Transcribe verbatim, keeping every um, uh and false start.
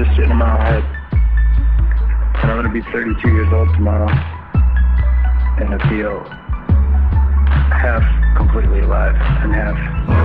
just sitting a mile ahead. And I'm going to be thirty-two years old tomorrow. And I feel half completely alive and half